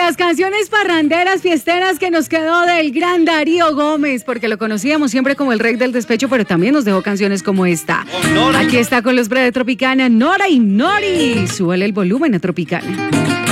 las canciones parranderas, fiesteras que nos quedó del gran Darío Gómez, porque lo conocíamos siempre como el rey del despecho, pero también nos dejó canciones como esta. Aquí está con los Bre de Tropicana, Nora y Nori. Súbele el volumen a Tropicana.